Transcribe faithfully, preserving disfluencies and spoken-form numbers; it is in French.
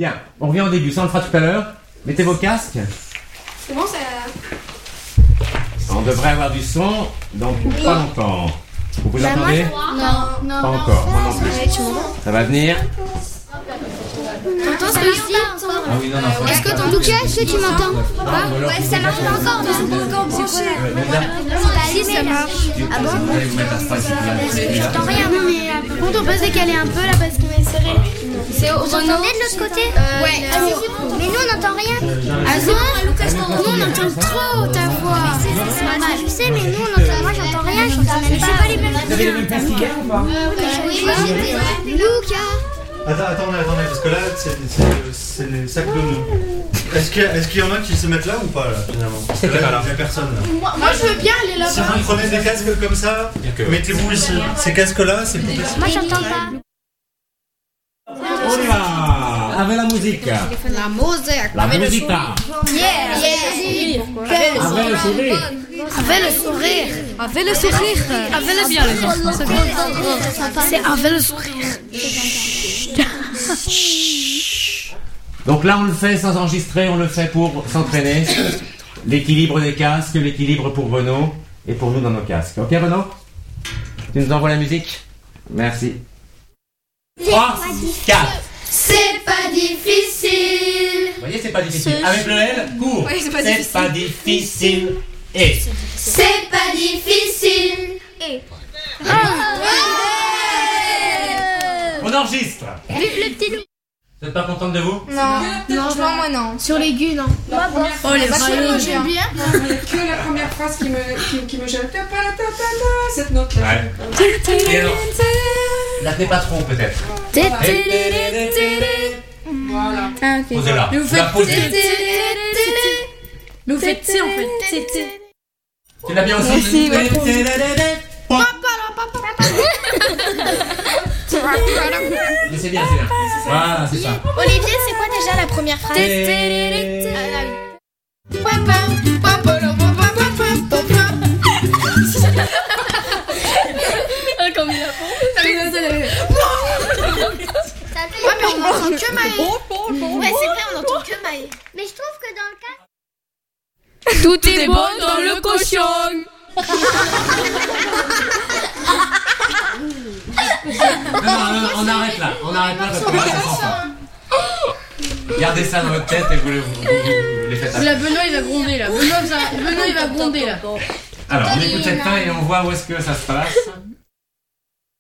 Bien, on revient au début, ça on le fera tout à l'heure. Mettez vos casques. C'est bon, ça. On devrait avoir du son, donc pas longtemps. Vous vous entendez? Non, non. Pas encore, moi non plus. Ça va venir. T'entends ça ici? Ah oui, non, non. Est-ce que ton Lucas, est-ce que tu m'entends? Ouais, ça marche pas encore, mais c'est pas encore branché. Si, ça marche. Ah bon? J'entends rien, mais par contre, on peut se décaler un peu là parce qu'il m'est serré. C'est au Vous entendez de l'autre côté? Ouais. Mais nous, on n'entend rien. Ah non? Nous, on entend trop ta voix. C'est normal. Je sais, mais nous, on entend. Moi, j'entends rien. J'entends même pas. C'est pas les mêmes. Vous avez les mêmes casques qu'hier ou pas? Oui, Lucas. Attends, attendez, attendez, parce que là, c'est, c'est, c'est les sacs de nous. Est-ce qu'il y, a, est-ce qu'il y en a qui se mettent là ou pas, là, finalement? Parce que là, il n'y a personne, là. Moi, moi, je veux bien aller là-bas. Si vous prenez des casques comme ça, mettez-vous ici. Ces casques-là, c'est plus facile. Moi, j'entends pas. On y va. Avec la musique. La musique. La musique. Yeah, yeah. Avec le sourire. Avec le sourire. Avec le sourire. Avec le bien, les enfants. C'est avec le sourire. Donc là, on le fait sans enregistrer, on le fait pour s'entraîner. L'équilibre des casques, l'équilibre pour Renaud et pour nous dans nos casques. Ok, Renaud? Tu nous envoies la musique? Merci. trois, quatre. C'est pas difficile. Vous voyez, c'est pas difficile. Avec le L, court. Oui, c'est pas c'est difficile. pas difficile. Et. C'est pas difficile. Et. On enregistre. Vive le petit loup. Vous n'êtes pas contente de vous? Non, non, non, moi non. Sur l'aigu, non. Oh les ballons, j'aime bien. Que la première phrase qui me, qui, qui me gêne. Cette note-là. Ouais. Et alors, la clé patron peut-être. Voilà. Posez-la. Mais vous Vous la faites posez. Mais vous faites T en fait. Tu l'as bien aussi? Merci, ouais. Mais c'est bien, c'est bien. Voilà, c'est ça. Olivier, c'est quoi déjà la première phrase? Comme il a fait. Ouais, mais on n'entend que Maë. Ouais, c'est vrai, on n'entend que Maë. Mais je trouve que dans le cas... Tout est bon dans le cochon. Non, non, non, on arrête là. On arrête là parce que là, ça sent pas. Gardez ça dans votre tête et vous, le, vous, vous, vous les faites après. Là, Benoît il va gronder là. Benoît, Benoît il va gronder là. Alors, on écoute cette fin et on voit où est-ce que ça se passe.